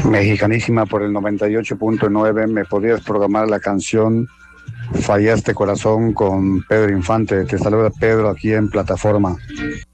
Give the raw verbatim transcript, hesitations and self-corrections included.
Mexicanísima por el noventa y ocho punto nueve, ¿me podrías programar la canción Fallaste Corazón con Pedro Infante? Te saluda Pedro aquí en plataforma.